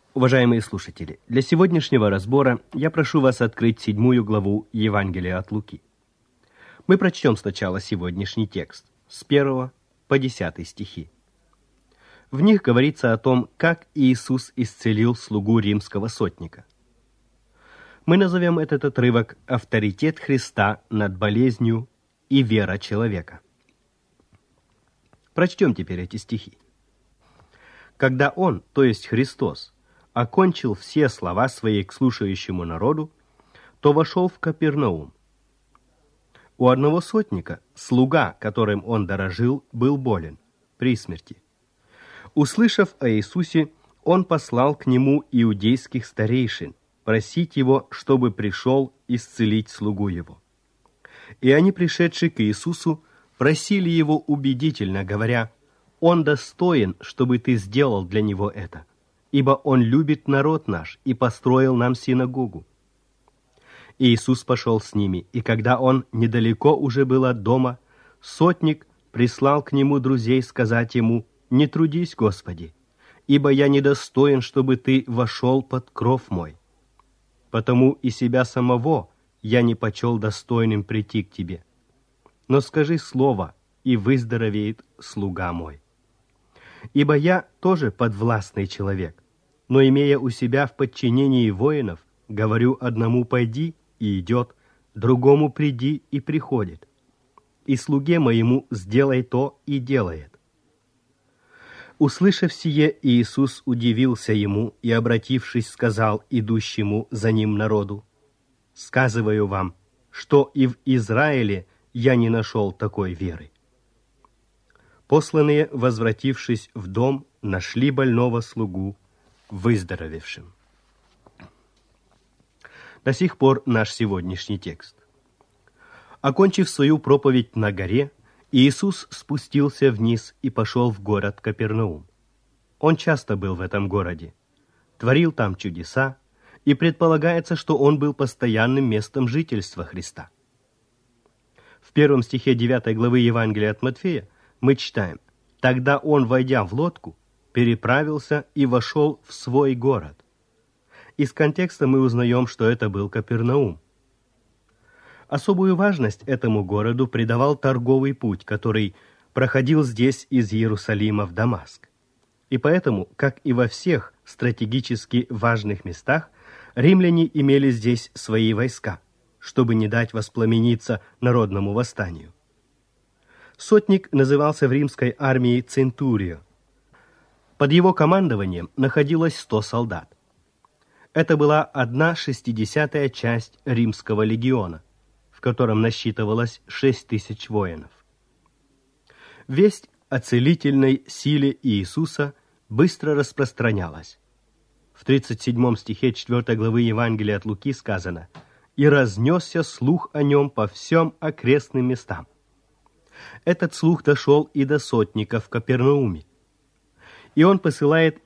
Уважаемые слушатели, для сегодняшнего разбора я прошу вас открыть 7 главу Евангелия от Луки. Мы прочтем сначала сегодняшний текст с 1 по 10 стихи. В них говорится о том, как Иисус исцелил слугу римского сотника. Мы назовем этот отрывок «Авторитет Христа над болезнью и вера человека». Прочтем теперь эти стихи. Когда Он, то есть Христос, окончил все слова свои к слушающему народу, то вошел в Капернаум. У одного сотника, слуга, которым он дорожил, был болен, при смерти. Услышав о Иисусе, он послал к нему иудейских старейшин, просить его, чтобы пришел исцелить слугу его. И они, пришедшие к Иисусу, просили его убедительно, говоря: «Он достоин, чтобы ты сделал для него это, ибо он любит народ наш и построил нам синагогу». Иисус пошел с ними, и когда он недалеко уже был от дома, сотник прислал к нему друзей сказать ему: «Не трудись, Господи, ибо я недостоин, чтобы ты вошел под кров мой. Потому и себя самого я не почел достойным прийти к тебе. Но скажи слово, и выздоровеет слуга мой. Ибо я тоже подвластный человек, но, имея у себя в подчинении воинов, говорю одному: пойди, и идет, другому: приди, и приходит, и слуге моему: сделай то, и делает». Услышав сие, Иисус удивился ему и, обратившись, сказал идущему за ним народу: «Сказываю вам, что и в Израиле я не нашел такой веры». Посланные, возвратившись в дом, нашли больного слугу выздоровевшим. До сих пор наш сегодняшний текст. Окончив свою проповедь на горе, Иисус спустился вниз и пошел в город Капернаум. Он часто был в этом городе, творил там чудеса, и предполагается, что он был постоянным местом жительства Христа. В 1 стихе 9 главы Евангелия от Матфея мы читаем: «Тогда он, войдя в лодку, переправился и вошел в свой город». Из контекста мы узнаем, что это был Капернаум. Особую важность этому городу придавал торговый путь, который проходил здесь из Иерусалима в Дамаск. И поэтому, как и во всех стратегически важных местах, римляне имели здесь свои войска, чтобы не дать воспламениться народному восстанию. Сотник назывался в римской армии центурио. Под его командованием находилось 100 солдат. Это была 1/60 часть римского легиона, в котором насчитывалось 6000 воинов. Весть о целительной силе Иисуса быстро распространялась. В 37 стихе 4 главы Евангелия от Луки сказано: «И разнесся слух о нем по всем окрестным местам». Этот слух дошел и до сотника в Капернауме. И он посылает